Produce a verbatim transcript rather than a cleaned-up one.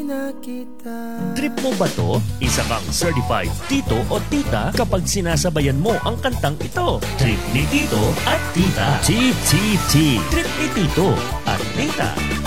na kita. Trip mo ba to? Isa kang certified tito o tita kapag sinasabayan mo ang kantang ito. Trip ni Tito at Tita. T T T. Trip ni Tito at Tita.